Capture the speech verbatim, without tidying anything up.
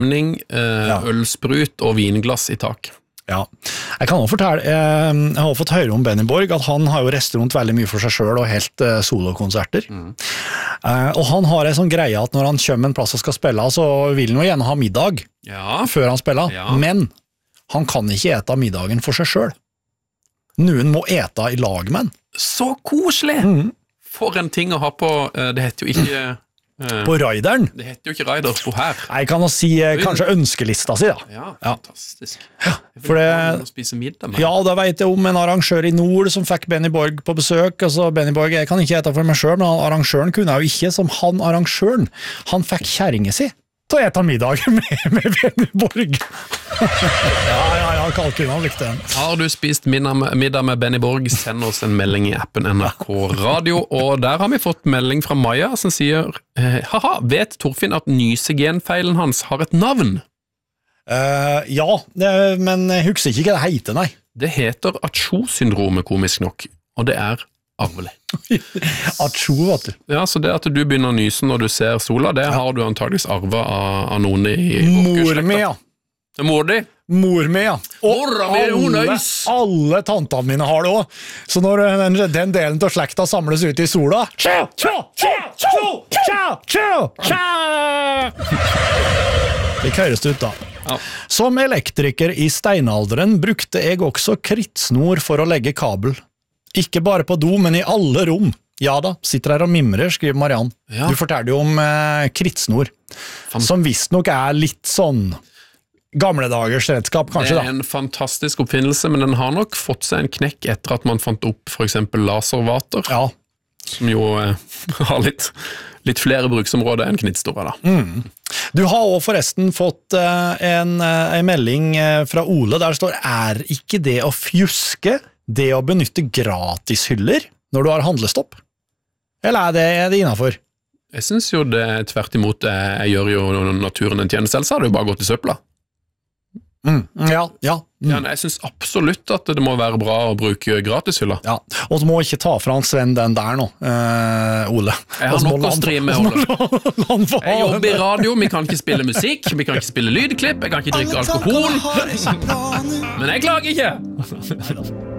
stemning, eh, Ja. ølsprut og vinglass i tak. Ja, jeg kan også fortelle, eh, jeg har fått høre om Benny Borg, at han har jo reist rundt veldig mye for seg selv og helt eh, solokonserter. Mm. Eh, og han har en sånn greie at når han kommer en plass og skal spille, så vil han jo gjerne ha middag Ja, før han spiller, Ja. men han kan ikke ete middagen for seg selv. Noen må ete i lag med han. så koselig! Mm. For en ting å ha på, eh, det heter jo ikke... eh, På Raideren. det heter jo ikke Raider på her. Jeg kan jo si eh, kanskje ønskelista si da. Ja, Ja. fantastisk. For det- Jeg vil spise middag med. Ja, og da vet jeg om en arrangør i nord som fikk Benny Borg på besøk. Altså, Benny Borg, jeg kan ikke ete for meg selv, men han, arrangøren kunne jo ikke, som han arrangøren. Han fikk kjæringe si til å ete middag med, med Benny Borg. ja, ja, ja, Kalkunen likte den. Har du spist middag med, middag med Benny Borg, send oss en melding i appen N R K Radio, og der har vi fått melding fra Maja som sier eh, haha, vet Torfinn at nysegenfeilen hans har et navn? Eh, ja, det, men jeg husker ikke hva det heter, nei. Det heter Acho-syndromet, komisk nok, og det er arvelig. Acho, vet du. Ja, så det at du begynner å nyse når du ser sola, det har du antageligvis arvet av, av noen i Mor mi, ja. Det er mor di? Mor mi, ja. Og Mora mi, hun alle, nøys. alle tantene mine har det også. Så når den, den delen av slekta samles ute i sola tja, tja, tja, tja, tja, tja, tja. Det høres det ut da. Ja. Som elektriker i steinalderen brukte jeg også krittsnor for å legge kabel. Ikke bare på do, men i alle rom. Ja da, sitter her og mimrer, skriver Mariann. Ja. Du forteller jo om eh, krittsnor, Fant- som visst nok er litt sånn gamle dagers redskap, kanskje Det da. er en fantastisk oppfinnelse, men den har nok fått seg en knekk etter at man fant opp for eksempel laservater, Ja, som jo eh, har litt, litt flere bruksområder enn knittstore da. Mm. Du har også forresten fått eh, en, eh, en melding eh, fra Ole der det står, er ikke det å fjuske det å benytte gratishyller når du har handlestopp? Eller er det, er det innenfor? Jeg synes jo det tvert imot, jeg, jeg gjør jo naturen en tjeneste, ellers har det jo bare gått i søpla. Mm. Ja, ja. Mm. Ja, nei, jeg synes absolutt at det må være bra å bruke gratishylla. Ja, og så må ikke ta fra han Sven den der nå, eh, Ole. Jeg har Og så må nok å han- stri med, Ole. la han få ha Jeg jobber i den. radio, vi kan ikke spille musikk, vi kan ikke spille lydklipp, jeg kan ikke drikke alkohol, men jeg klager ikke!